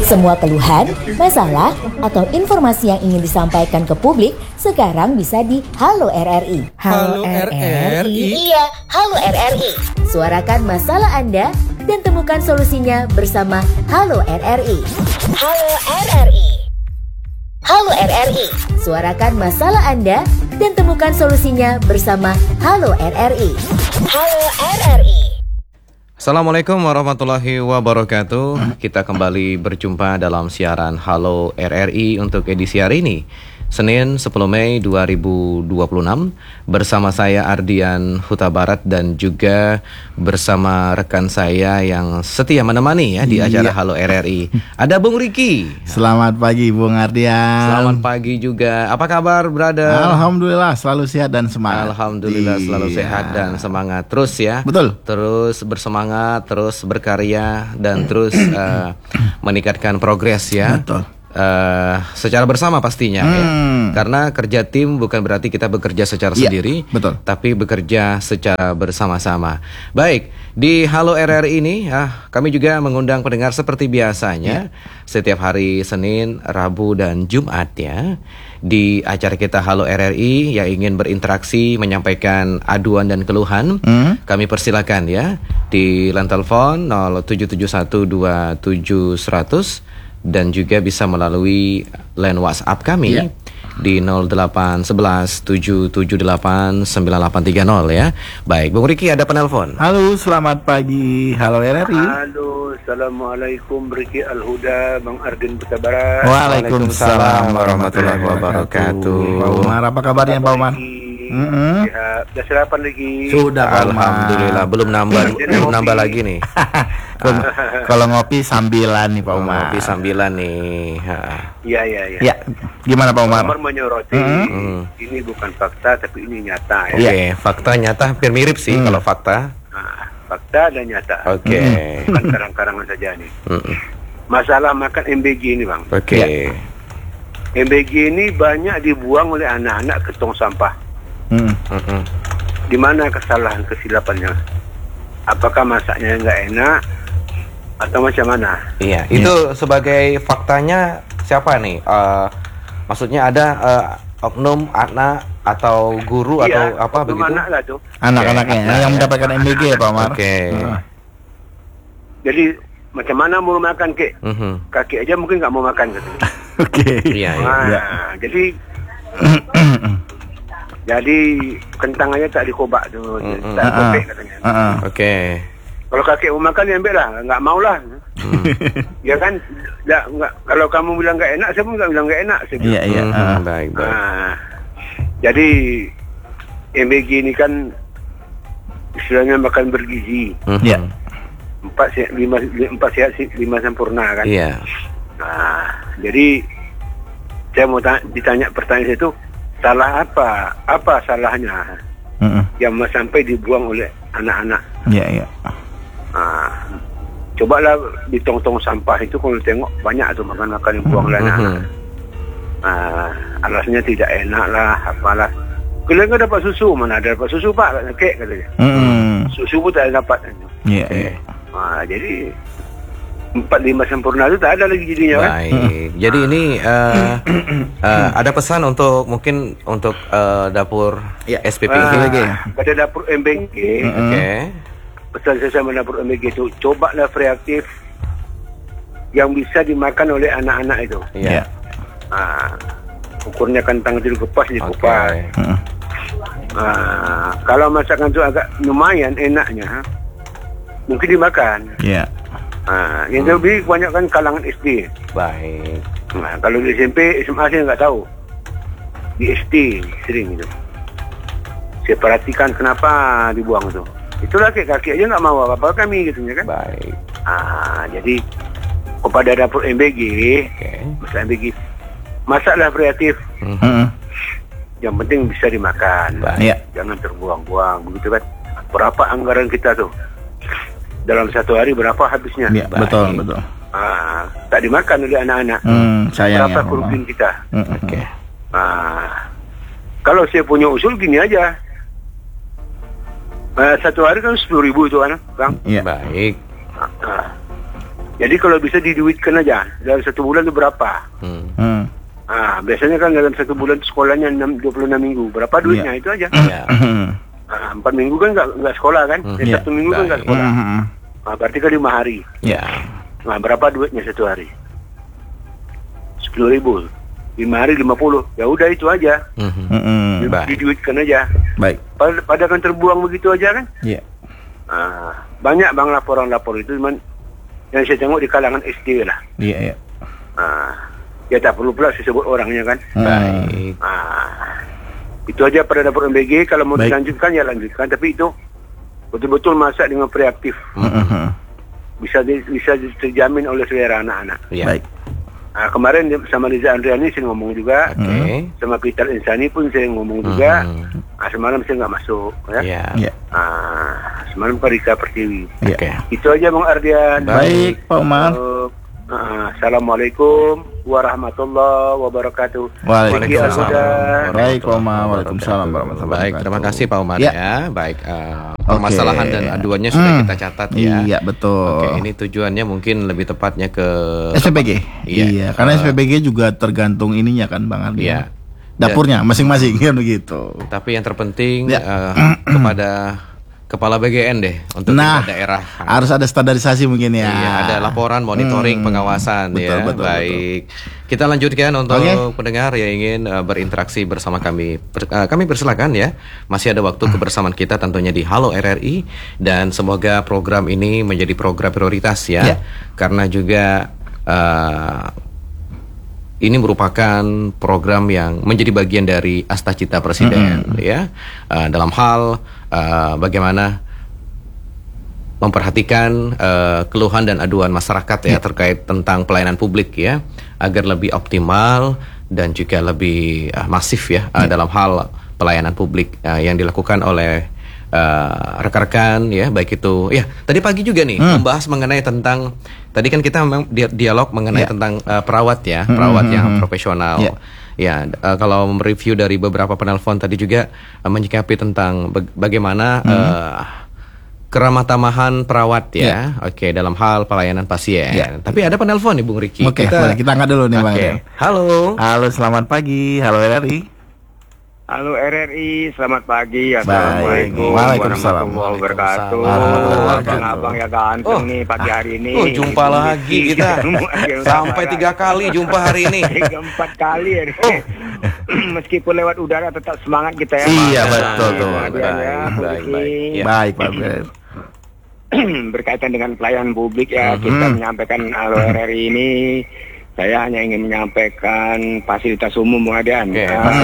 Semua keluhan, masalah, atau informasi yang ingin disampaikan ke publik sekarang bisa di Halo RRI. Halo RRI? Iya, Halo RRI. Suarakan masalah Anda dan temukan solusinya bersama Halo RRI. Halo RRI. Halo RRI. Suarakan masalah Anda dan temukan solusinya bersama Halo RRI. Halo RRI. Assalamualaikum warahmatullahi wabarakatuh. Kita kembali berjumpa dalam siaran Halo RRI untuk edisi hari ini, Senin 10 Mei 2026. Bersama saya Ardian Huta Barat dan juga bersama rekan saya yang setia menemani di acara Halo RRI. Ada Bung Riki. Selamat pagi Bung Ardian. Selamat pagi juga. Apa kabar, brother? Alhamdulillah selalu sehat dan semangat. Alhamdulillah selalu sehat dan semangat. Terus ya. Betul. Terus bersemangat, terus berkarya dan terus meningkatkan progres ya. Betul. Secara bersama pastinya ya. Karena kerja tim bukan berarti kita bekerja secara sendiri, betul. tapi bekerja secara bersama-sama. Baik, di Halo RRI ini kami juga mengundang pendengar seperti biasanya setiap hari Senin, Rabu dan Jumat ya. Di acara kita Halo RRI yang ingin berinteraksi, menyampaikan aduan dan keluhan, kami persilakan ya di line telepon 07712700 dan juga bisa melalui line WhatsApp kami di 081177898830 ya. Baik, Bung Riki ada penelpon. Halo, selamat pagi. Halo RRI. Halo, Assalamualaikum Riki Al-Huda, Bang Ardin Huta Barat. Waalaikumsalam warahmatullahi wabarakatuh. Pak Umar, apa kabarnya Pak Umar? Ya, sudah sarapan lagi. Sudah Pak Umar. Alhamdulillah, belum nambah lagi nih. Kalau ngopi sambilan nih Pak Umar. Ngopi sambilan nih. Iya. Ya, gimana Pak Umar? Umar menyoroti ini bukan fakta tapi ini nyata ya. Oke, fakta nyata hampir mirip sih kalau fakta. Nah, fakta dan nyata. Oke. Bukan karang-karangan saja nih. Masalah makan MBG ini Bang. Oke. MBG ini banyak dibuang oleh anak-anak ke tong sampah. Di mana kesalahan kesilapannya? Apakah masaknya nggak enak atau macam mana? Iya, itu sebagai faktanya siapa nih? Maksudnya ada oknum anak atau guru atau apa begitu? Anak lah tuh. Anak-anaknya yang mendapatkan MBG ya Pak Umar. Oke. Jadi macam mana mau makan kek? Kaki aja mungkin nggak mau makan gitu. Oke. Iya. Jadi kentang aja tak dikobak tuh, tak kopek katanya. Oke. Kalau kakek mau makan ya ambil lah, nggak mau lah. Ya kan, nggak. Kalau kamu bilang nggak enak, saya pun nggak bilang nggak enak. Iya. Baik. Jadi MBG ini kan istilahnya makan bergizi. Iya. 4 sehat 5 sempurna kan. Iya. Nah, jadi saya mau ditanya pertanyaan itu, salah apa? Apa salahnya yang sampai dibuang oleh anak-anak? Iya. Cobalah di tong-tong sampah itu kalau tengok banyak tuh makan-makan yang buang oleh anak-anak. Alasnya tidak enak lah, apalah. Kalian kan dapat susu, mana ada dapat susu Pak? Kek katanya. Susu pun tak dapat. Iya. Jadi 4-5 sempurna itu tak ada lagi jadinya kan? Baik. Jadi ini ada pesan untuk mungkin untuk dapur SPP pada dapur MBG. Oke. Pesan saya sama dapur MBG itu, cobalah variatif yang bisa dimakan oleh anak-anak itu. Iya. Ukurnya kentang itu dikupas. Kalau masakan itu agak lumayan enaknya, mungkin dimakan. Iya. Yang lebih kebanyakan kalangan SD. Baik. Kalau di SMP, SMA saya nggak tahu. Di SD sering itu. Saya perhatikan kenapa dibuang itu. Itulah kaki aja nggak mau apa-apa kami gitu ya kan. Baik. Jadi kepada dapur MBG, masalah MBG, masaklah kreatif. Yang penting bisa dimakan. Jangan terbuang-buang begitu kan. Berapa anggaran kita tuh? Dalam satu hari berapa habisnya? Ya, betul. Tak dimakan oleh anak-anak. Sayang berapa ya, kerugian kita? Oke. Kalau saya punya usul gini aja. Satu hari kan 10.000 itu kan, Bang? Iya. Baik. Jadi kalau bisa diduitkan aja dalam 1 bulan itu berapa. Biasanya kan dalam 1 bulan sekolahnya 26 minggu. Berapa duitnya itu aja. 4 minggu kan nggak sekolah kan. 1 minggu kan nggak sekolah. Berarti kan 5 hari. Berapa duitnya 1 hari? 10.000. 5 hari 50. Ya udah itu aja. Diduitkan aja. Baik. Pada kan terbuang begitu aja kan. Banyak bang laporan-lapor itu, cuman yang saya tengok di kalangan SD lah. Ya tak perlu pula disebut orangnya kan. Baik. Itu aja pada dapur MBG. Kalau mau dilanjutkan ya lanjutkan, tapi itu betul-betul masak dengan kreatif. Bisa terjamin oleh selera anak-anak. Baik. Kemarin sama Liza Andriani saya ngomong juga, sama Peter Insani pun saya ngomong juga. Semalam saya nggak masuk, ya. Semalam ke Rika Pertiwi. Itu aja Bang Ardian. Baik, Pak Umar. Assalamualaikum warahmatullahi wabarakatuh. Waalaikumsalam. Baik, Pak Umar. Waalaikumsalam warahmatullahi wabarakatuh. Baik, terima kasih Pak Umar ya. Baik, permasalahan dan aduannya sudah kita catat ya. Iya, betul. Oke, ini tujuannya mungkin lebih tepatnya ke SPBG. Iya, karena SPBG juga tergantung ininya kan, Bang Ardi. Iya. Dapurnya masing-masing kan begitu. Tapi yang terpenting kepada Kepala BGN deh untuk daerah. Harus ada standarisasi mungkin ya. Iya, ada laporan, monitoring, pengawasan. Betul. Baik. Kita lanjutkan untuk pendengar yang ingin berinteraksi bersama kami. Kami persilakan ya. Masih ada waktu kebersamaan kita tentunya di Halo RRI, dan semoga program ini menjadi program prioritas ya. Karena juga ini merupakan program yang menjadi bagian dari Astacita Presiden ya, dalam hal bagaimana memperhatikan keluhan dan aduan masyarakat ya terkait tentang pelayanan publik ya, agar lebih optimal dan juga lebih masif ya dalam hal pelayanan publik yang dilakukan oleh rekan-rekan ya, baik itu ya tadi pagi juga nih membahas mengenai tentang, tadi kan kita memang dialog mengenai tentang perawat ya, perawat yang profesional. Ya, kalau mereview dari beberapa penelpon tadi juga menyikapi tentang bagaimana keramah tamahan perawat ya. Oke, dalam hal pelayanan pasien. Tapi ada penelpon nih Bung Riki. Kita angkat dulu nih Bang. Halo. Halo, selamat pagi. Halo RRI. Halo RRI, selamat pagi. Assalamualaikum warahmatullahi wabarakatuh. Abang ya ganteng nih pagi hari ini. Jumpa lagi kita. Sampai 3 kali jumpa hari ini. 4 kali ya. Meskipun lewat udara tetap semangat kita ya. Iya, betul tuh. Baik, Pak. Berkaitan dengan pelayanan publik ya, kita menyampaikan Halo RRI ini. Saya hanya ingin menyampaikan fasilitas umum, Bung Adian.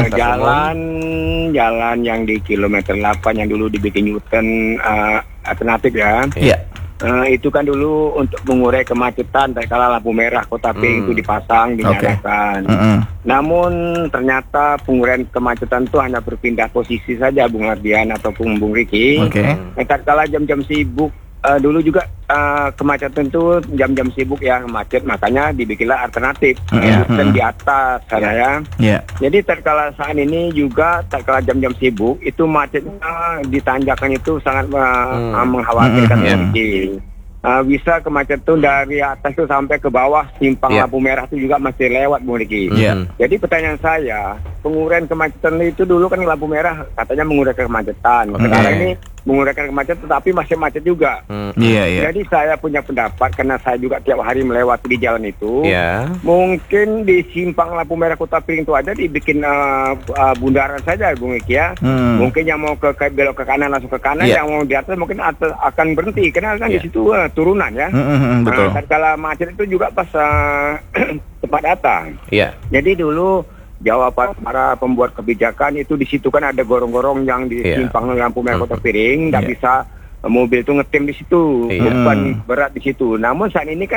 Jalan yang di kilometer 8 yang dulu dibikin U-turn alternatif ya. Itu kan dulu untuk mengurai kemacetan tatkala lampu merah Kota Ping itu dipasang, dinyalakan. Namun ternyata penguraian kemacetan itu hanya berpindah posisi saja, Bung Ardian ataupun Bung Riki. Tatkala jam-jam sibuk, dulu juga kemacetan itu jam-jam sibuk ya macet, makanya dibikinlah alternatif dan di atas sana ya. Jadi tatkala saat ini juga tatkala jam-jam sibuk itu macetnya di tanjakan itu sangat mengkhawatirkan. Bisa kemacetan dari atas itu sampai ke bawah simpang lampu merah itu juga masih lewat, Bung Riki. Jadi pertanyaan saya, penguraian kemacetan itu dulu kan lampu merah katanya mengurai kemacetan. Sekarang ini menguraikan kemacetan tetapi masih macet juga. Jadi saya punya pendapat, karena saya juga tiap hari melewati di jalan itu. Mungkin di simpang lampu merah Kota Ping itu aja dibikin bundaran saja, Bung Riki ya. Mungkin yang mau belok ke kanan langsung ke kanan, yang mau di atas mungkin akan berhenti karena kan di situ turunan ya. Betul. Tatkala macet itu juga pas tempat datang. Jadi dulu jawaban para pembuat kebijakan itu di situ kan ada gorong-gorong yang di simpang lampu merah Kota Piring, nggak bisa mobil itu ngetem di situ, beban berat di situ. Namun saat ini kan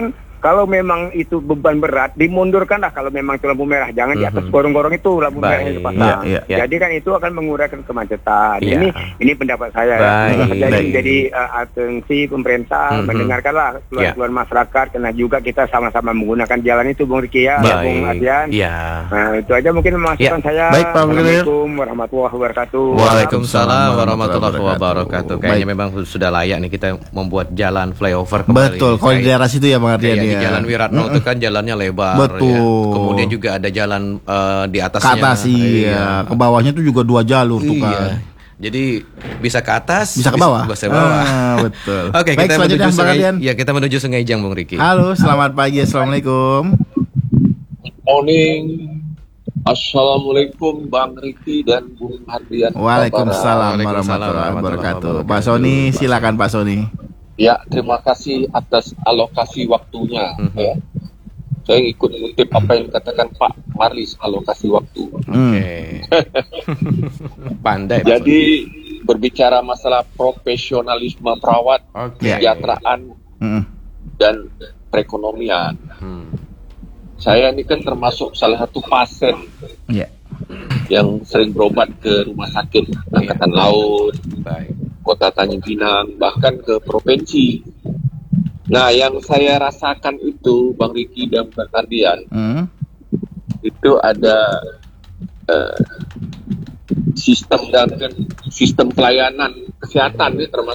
kalau memang itu beban berat, dimundurkanlah kalau memang itu lampu merah, jangan di atas gorong-gorong itu lampu merah yang dipasang. Jadi kan itu akan mengurangi kemacetan. Ini pendapat saya. Jadi atensi pemerintah mendengarkanlah keluhan masyarakat, karena juga kita sama-sama menggunakan jalan itu, Bung Riki ya, Bung Adrian. Nah, itu aja mungkin masukan saya. Baik, Pak. Assalamualaikum warahmatullahi wabarakatuh. Waalaikumsalam warahmatullahi wabarakatuh. Kayaknya memang sudah layak nih kita membuat jalan flyover kembali. Betul, kalau di daerah situ ya Bang Ardian ya. Di Jalan Wiratno itu kan jalannya lebar. Betul. Ya. Kemudian juga ada jalan di atasnya. Ke atas ke bawahnya tuh juga 2 jalur tuh kan. Jadi bisa ke atas, bisa ke bawah. Bisa ke bawah. Betul. Oke, kita menuju Sungai. Ya, kita menuju Sungai Jang, Bung Riki. Halo, selamat pagi. Assalamualaikum. Morning. Assalamualaikum Bang Riki dan Bung Ardian. Waalaikumsalam warahmatullahi wabarakatuh. Pak Sony, silakan Pak Sony. Ya, terima kasih atas alokasi waktunya. Ya. Saya ikut mengutip apa yang dikatakan Pak Marlis, alokasi waktu. Pandai. Jadi berbicara masalah profesionalisme perawat, kesejahteraan dan perekonomian. Saya ini kan termasuk salah satu pasien yang sering berobat ke rumah sakit Angkatan Laut, Kota Tanjung Pinang, bahkan ke provinsi. Nah, yang saya rasakan itu, Bang Riki dan Bang Ardian, itu ada sistem pelayanan kesehatan, termasuk